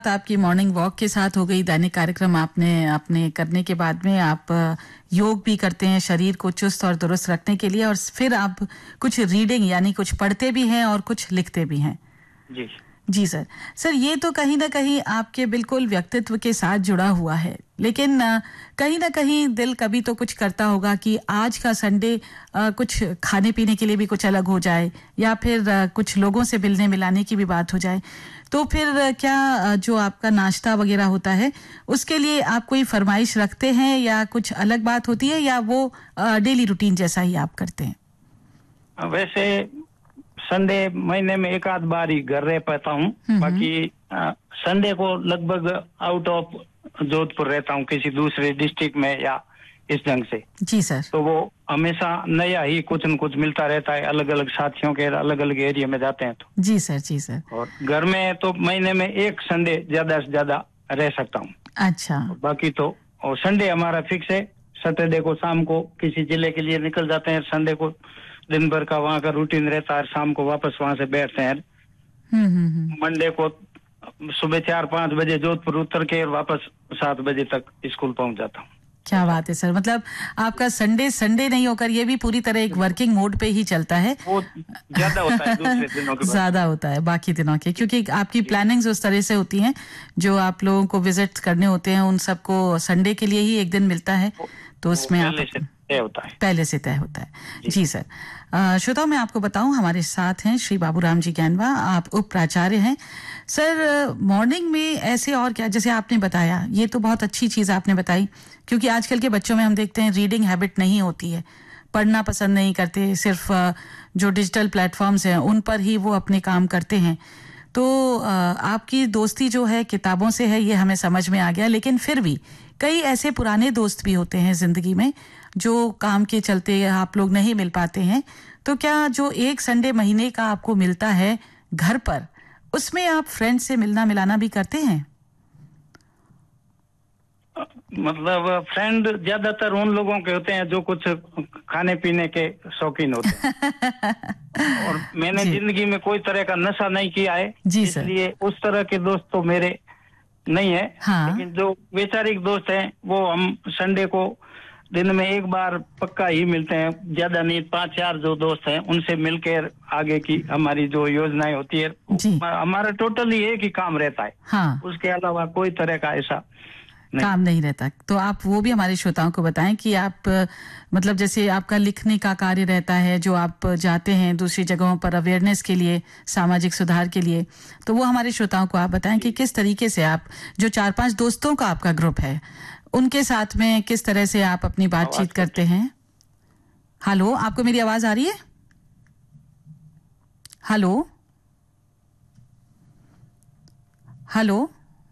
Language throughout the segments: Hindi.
आपकी मॉर्निंग वॉक के साथ हो गई, दैनिक कार्यक्रम आपने अपने करने के बाद में आप योग भी करते हैं शरीर को चुस्त और दुरुस्त रखने के लिए, और फिर आप कुछ रीडिंग यानी कुछ पढ़ते भी हैं और कुछ लिखते भी हैं। जी जी सर, ये तो कहीं ना कहीं आपके बिल्कुल व्यक्तित्व के साथ जुड़ा हुआ है, लेकिन कहीं ना कहीं दिल कभी तो कुछ करता होगा कि आज का संडे कुछ खाने पीने के लिए भी कुछ अलग हो जाए, या फिर कुछ लोगों से मिलने मिलाने की भी बात हो जाए। तो फिर क्या जो आपका नाश्ता वगैरह होता है उसके लिए आप कोई फरमाइश रखते हैं, या कुछ अलग बात होती है, या वो डेली रूटीन जैसा ही आप करते हैं? वैसे संडे महीने में एक आध बार ही घर रह पाता हूँ, बाकी संडे को लगभग आउट ऑफ जोधपुर रहता हूँ, किसी दूसरे डिस्ट्रिक्ट में या इस ढंग से। जी सर। तो वो हमेशा नया ही कुछ न कुछ मिलता रहता है, अलग अलग साथियों के अलग अलग एरिया में जाते हैं तो। जी सर। और घर में तो महीने में एक संडे ज्यादा से ज्यादा रह सकता हूँ। अच्छा। बाकी तो और संडे हमारा फिक्स है। सैटरडे को शाम को किसी जिले के लिए निकल जाते हैं, संडे को दिन भर का वहाँ का रूटीन रहता है, शाम को वापस वहाँ से बैठते हैं। मंडे को सुबह 4-5 बजे जोधपुर उतर के वापस 7 बजे तक स्कूल पहुँच जाता हूँ। क्या बात है सर, मतलब आपका संडे नहीं होकर ये भी पूरी तरह एक वर्किंग मोड पे ही चलता है। वो ज्यादा होता है दूसरे दिनों के ज्यादा होता है बाकी दिनों के, क्योंकि आपकी प्लानिंग्स उस तरह से होती हैं, जो आप लोगों को विजिट करने होते हैं उन सबको संडे के लिए ही एक दिन मिलता है, तो उसमें आप पहले से तय होता है। जी सर। श्रोताओं, मैं आपको बताऊं, हमारे साथ हैं श्री बाबूराम जी ज्ञानवा, आप उप प्राचार्य हैं। सर, मॉर्निंग में ऐसे और क्या, जैसे आपने बताया, ये तो बहुत अच्छी चीज आपने बताई, क्योंकि आजकल के बच्चों में हम देखते हैं रीडिंग हैबिट नहीं होती है, पढ़ना पसंद नहीं करते, सिर्फ जो डिजिटल प्लेटफॉर्म्स हैं उन पर ही वो अपने काम करते हैं। तो आपकी दोस्ती जो है किताबों से है, ये हमें समझ में आ गया, लेकिन फिर भी कई ऐसे पुराने दोस्त भी होते हैं जिंदगी में जो काम के चलते आप लोग नहीं मिल पाते हैं। तो क्या जो एक संडे महीने का आपको मिलता है घर पर, उसमें आप फ्रेंड से मिलना मिलाना भी करते हैं? मतलब फ्रेंड ज्यादातर उन लोगों के होते हैं जो कुछ खाने पीने के शौकीन होते हैं। और मैंने जिंदगी में कोई तरह का नशा नहीं किया है, इसलिए उस तरह के दोस्त तो मेरे नहीं है। हाँ। लेकिन जो वैचारिक दोस्त हैं वो हम संडे को दिन में एक बार पक्का ही मिलते हैं, ज्यादा नहीं, 5-4 जो दोस्त हैं उनसे मिलकर आगे की हमारी जो योजनाएं होती है, हमारा टोटली एक ही काम रहता है। हाँ। उसके अलावा कोई तरह का ऐसा काम नहीं रहता। तो आप वो भी हमारे श्रोताओं को बताएं कि आप मतलब जैसे आपका लिखने का कार्य रहता है, जो आप जाते हैं दूसरी जगहों पर अवेयरनेस के लिए, सामाजिक सुधार के लिए, तो वो हमारे श्रोताओं को आप बताएं कि किस तरीके से आप, जो 4-5 दोस्तों का आपका ग्रुप है, उनके साथ में किस तरह से आप अपनी बातचीत करते हैं। हेलो, आपको मेरी आवाज आ रही है? हेलो हेलो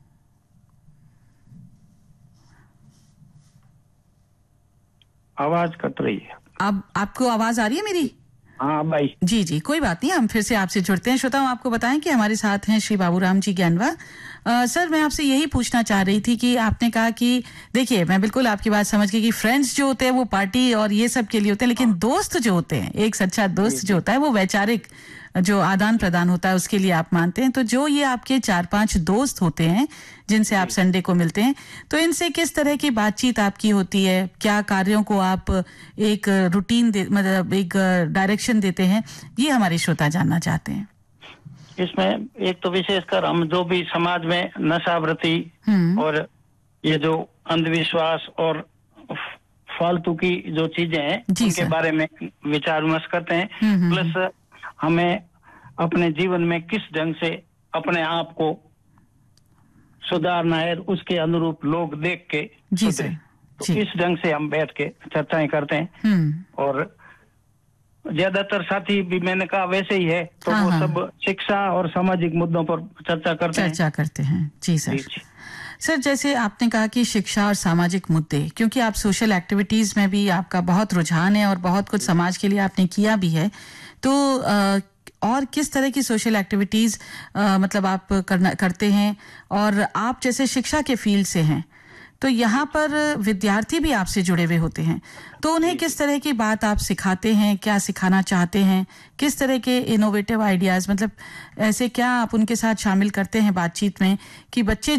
आवाज कट रही है। अब आपको आवाज आ रही है मेरी? हाँ भाई। जी, कोई बात नहीं, हम फिर से आपसे जुड़ते हैं। श्रोताओं, आपको बताएं कि हमारे साथ हैं श्री बाबूराम जी ज्ञानवा। सर, मैं आपसे यही पूछना चाह रही थी कि आपने कहा कि देखिए, मैं बिल्कुल आपकी बात समझ गई कि फ्रेंड्स जो होते हैं वो पार्टी और ये सब के लिए होते हैं, लेकिन दोस्त जो होते हैं, एक सच्चा दोस्त जो होता है वो वैचारिक जो आदान प्रदान होता है उसके लिए आप मानते हैं। तो जो ये आपके 4-5 दोस्त होते हैं जिनसे आप संडे को मिलते हैं, तो इनसे किस तरह की बातचीत आपकी होती है? क्या कार्यों को आप एक रूटीन मतलब एक डायरेक्शन देते हैं? ये हमारे श्रोता जानना चाहते हैं। इसमें एक तो विशेषकर हम जो भी समाज में नशावृत्ति और ये जो अंधविश्वास और फालतू की जो चीजें हैं उनके बारे में विचार विमर्श करते हैं। प्लस हमें अपने जीवन में किस ढंग से अपने आप को सुधारना है, उसके अनुरूप लोग देख के सुधरे, तो इस ढंग से हम बैठ के चर्चाएं करते हैं। और ज्यादातर साथी भी मैंने कहा वैसे ही है, तो वो सब शिक्षा और सामाजिक मुद्दों पर चर्चा करते हैं। जी सर। सर, जैसे आपने कहा कि शिक्षा और सामाजिक मुद्दे, क्योंकि आप सोशल एक्टिविटीज में भी आपका बहुत रुझान है और बहुत कुछ समाज के लिए आपने किया भी है, तो और किस तरह की सोशल एक्टिविटीज मतलब आप करते हैं? और आप जैसे शिक्षा के फील्ड से हैं, तो यहाँ पर विद्यार्थी भी आपसे जुड़े हुए होते हैं, तो उन्हें किस तरह की बात आप सिखाते हैं, क्या सिखाना चाहते हैं, किस तरह के इनोवेटिव आइडियाज, मतलब ऐसे क्या आप उनके साथ शामिल करते हैं बातचीत में कि बच्चे